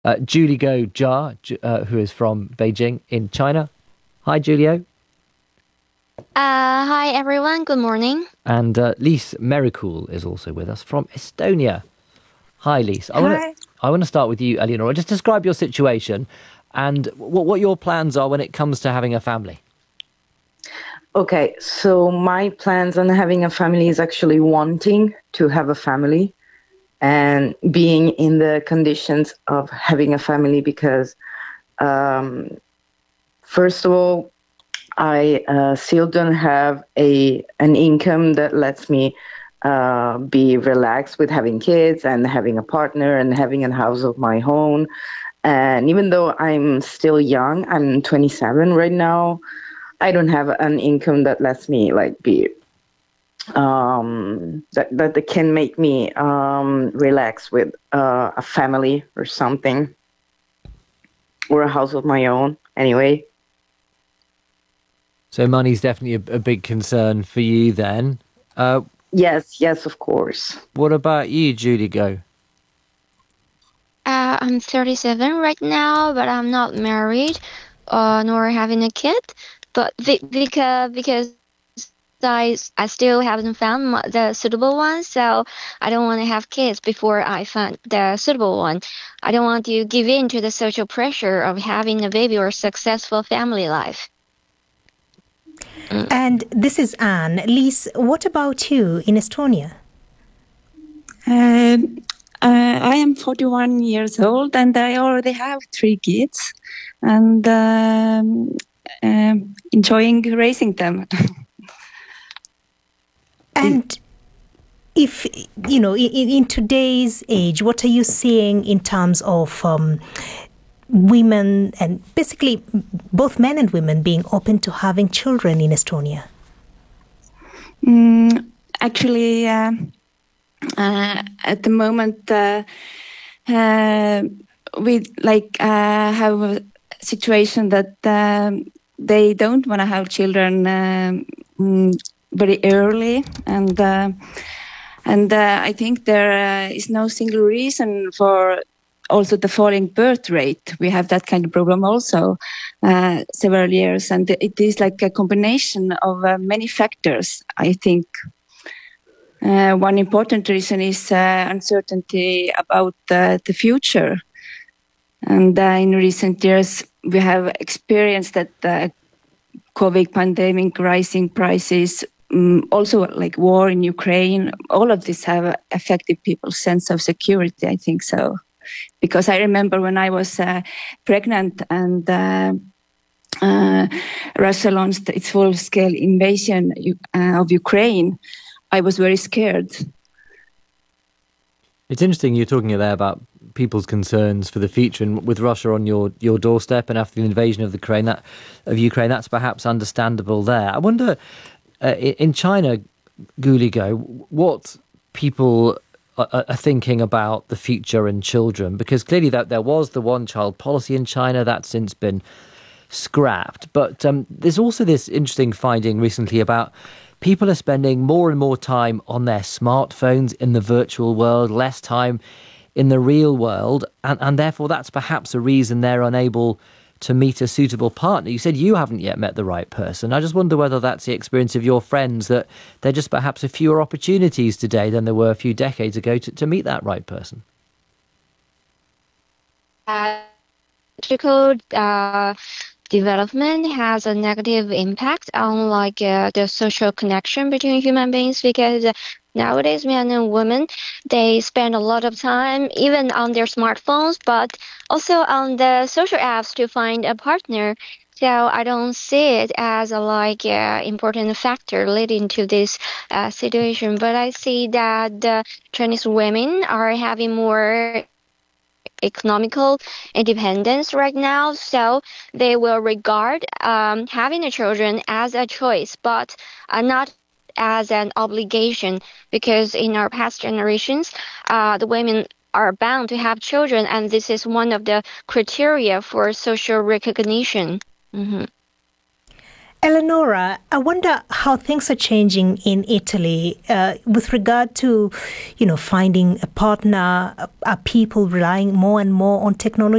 Julie Go Jia, who is from Beijing in China. Hi, Julio. Hi everyone, good morning. And Lise Mericool is also with us from Estonia. Hi, Lise. Hi. I want to start with you, Eleonora. Just describe your situation and what your plans are when it comes to having a family. Okay, so my plans on having a family is actually wanting to have a family and being in the conditions of having a family because, um, first of all, I still don't have an income that lets me be relaxed with having kids and having a partner and having a house of my own. And even though I'm still young, I'm 27 right now. I don't have an income that lets me like be that can make me relax with a family or something or a house of my own. Anyway, So money's definitely a big concern for you then. Uh, yes, of course. what about you, Julie Go? I'm 37 right now, but I'm not married, nor having a kid. But because I still haven't found the suitable one, so I don't want to have kids before I find the suitable one. I don't want to give in to the social pressure of having a baby or successful family life. And this is Anne. Lise, what about you in Estonia? I am 41 years old and I already have 3 kids and enjoying raising them. And if, in today's age, what are you seeing in terms of women and basically both men and women being open to having children in Estonia? Actually, at the moment, we have a situation that they don't want to have children very early, and I think there is no single reason for also the falling birth rate. We have that kind of problem also several years, and it is like a combination of many factors, I think. One important reason is uncertainty about the future. And in recent years, we have experienced that the COVID pandemic, rising prices, also like war in Ukraine, all of this have affected people's sense of security, I think so. Because I remember when I was pregnant and Russia launched its full-scale invasion of Ukraine, I was very scared. It's interesting you're talking there about people's concerns for the future, and with Russia on your doorstep, and after the invasion of Ukraine, that's perhaps understandable there. I wonder, in China, Guligo, what people are thinking about the future and children, because clearly that there was the one-child policy in China that's since been scrapped, but there's also this interesting finding recently about people are spending more and more time on their smartphones in the virtual world, less time in the real world, and therefore that's perhaps a reason they're unable to meet a suitable partner. You said you haven't yet met the right person. I just wonder whether that's the experience of your friends, that there are just perhaps a fewer opportunities today than there were a few decades ago to meet that right person. Technological development has a negative impact on the social connection between human beings, because nowadays men and women, they spend a lot of time even on their smartphones, but also on the social apps to find a partner. So I don't see it as a important factor leading to this situation, but I see that the Chinese women are having more economical independence right now, so they will regard having a children as a choice, but not as an obligation, because in our past generations, the women are bound to have children, and this is one of the criteria for social recognition. Mm-hmm. Eleonora, I wonder how things are changing in Italy with regard to, finding a partner. Are people relying more and more on technology?